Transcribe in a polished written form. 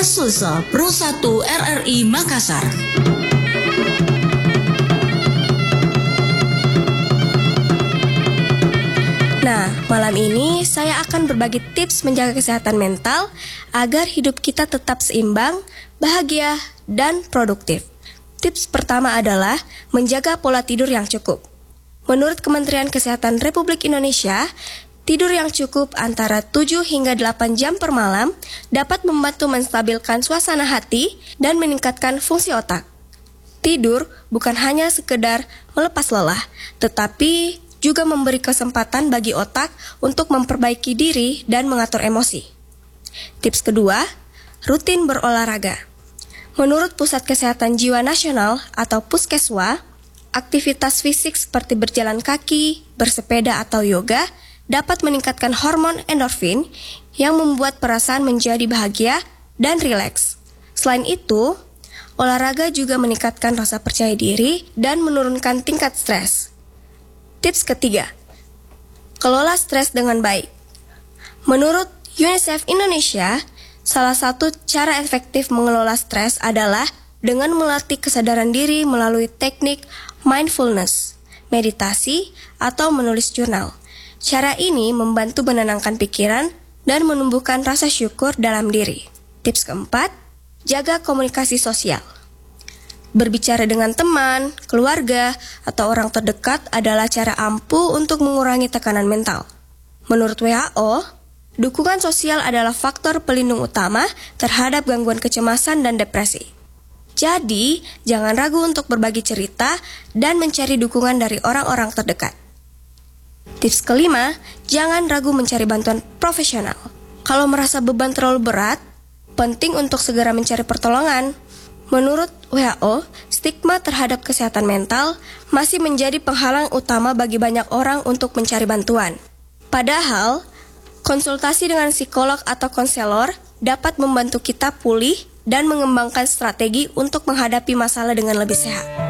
Sulsel Pro 1 RRI Makassar. Nah, malam ini saya akan berbagi tips menjaga kesehatan mental agar hidup kita tetap seimbang, bahagia, dan produktif. Tips pertama adalah menjaga pola tidur yang cukup. Menurut Kementerian Kesehatan Republik Indonesia, tidur yang cukup antara 7 hingga 8 jam per malam dapat membantu menstabilkan suasana hati dan meningkatkan fungsi otak. Tidur bukan hanya sekedar melepas lelah, tetapi juga memberi kesempatan bagi otak untuk memperbaiki diri dan mengatur emosi. Tips kedua, rutin berolahraga. Menurut Pusat Kesehatan Jiwa Nasional atau Puskeswa, aktivitas fisik seperti berjalan kaki, bersepeda atau yoga dapat meningkatkan hormon endorfin yang membuat perasaan menjadi bahagia dan rileks. Selain itu, olahraga juga meningkatkan rasa percaya diri dan menurunkan tingkat stres. Tips ketiga, kelola stres dengan baik. Menurut UNICEF Indonesia, salah satu cara efektif mengelola stres adalah dengan melatih kesadaran diri melalui teknik mindfulness, meditasi, atau menulis jurnal. Cara ini membantu menenangkan pikiran dan menumbuhkan rasa syukur dalam diri. Tips keempat, jaga komunikasi sosial. Berbicara dengan teman, keluarga, atau orang terdekat adalah cara ampuh untuk mengurangi tekanan mental. Menurut WHO, dukungan sosial adalah faktor pelindung utama terhadap gangguan kecemasan dan depresi. Jadi, jangan ragu untuk berbagi cerita dan mencari dukungan dari orang-orang terdekat. Tips kelima, jangan ragu mencari bantuan profesional. Kalau merasa beban terlalu berat, penting untuk segera mencari pertolongan. Menurut WHO, stigma terhadap kesehatan mental masih menjadi penghalang utama bagi banyak orang untuk mencari bantuan. Padahal, konsultasi dengan psikolog atau konselor dapat membantu kita pulih dan mengembangkan strategi untuk menghadapi masalah dengan lebih sehat.